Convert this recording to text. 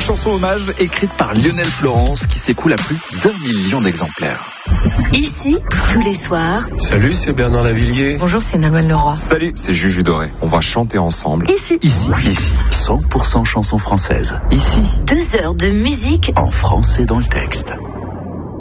chanson hommage écrite par Lionel Florence qui s'écoule à plus d'1 million d'exemplaires. Ici, tous les soirs. Salut, c'est Bernard Lavillier. Bonjour, c'est Nolwenn Leroy. Salut, c'est Juju Doré. On va chanter ensemble. Ici. 100% chansons françaises. Ici, 2 heures de musique en français dans le texte.